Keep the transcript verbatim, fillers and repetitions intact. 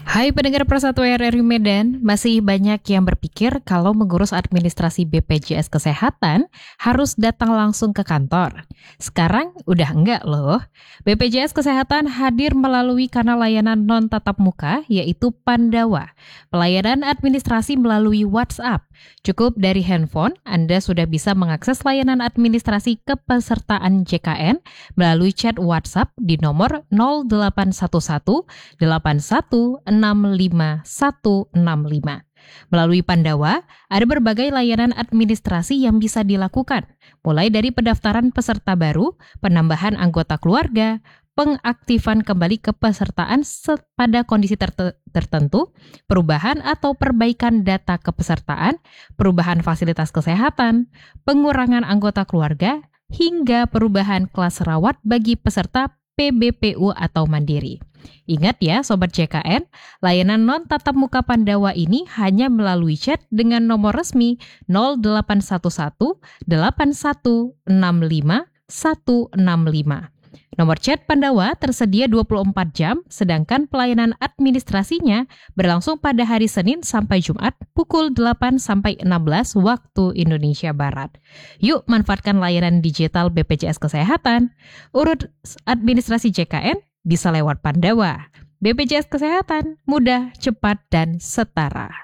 Hai pendengar Persatu R R I Medan, masih banyak yang berpikir kalau mengurus administrasi B P J S Kesehatan harus datang langsung ke kantor. Sekarang udah enggak loh. B P J S Kesehatan hadir melalui kanal layanan non-tatap muka yaitu Pandawa. Pelayanan administrasi melalui WhatsApp. Cukup dari handphone, Anda sudah bisa mengakses layanan administrasi kepesertaan J K N melalui chat WhatsApp di nomor nol delapan satu satu delapan satu enam lima satu enam lima. Melalui Pandawa, ada berbagai layanan administrasi yang bisa dilakukan, mulai dari pendaftaran peserta baru, penambahan anggota keluarga, pengaktifan kembali kepesertaan pada kondisi ter- tertentu, perubahan atau perbaikan data kepesertaan, perubahan fasilitas kesehatan, pengurangan anggota keluarga, hingga perubahan kelas rawat bagi peserta P B P U atau mandiri. Ingat ya Sobat J K N, layanan non-tatap muka Pandawa ini hanya melalui chat dengan nomor resmi nol delapan satu satu delapan satu enam lima satu enam lima. Nomor chat Pandawa tersedia dua puluh empat jam, sedangkan pelayanan administrasinya berlangsung pada hari Senin sampai Jumat pukul delapan sampai enam belas waktu Indonesia Barat. Yuk manfaatkan layanan digital B P J S Kesehatan. Urut administrasi J K N bisa lewat Pandawa. B P J S Kesehatan, mudah, cepat, dan setara.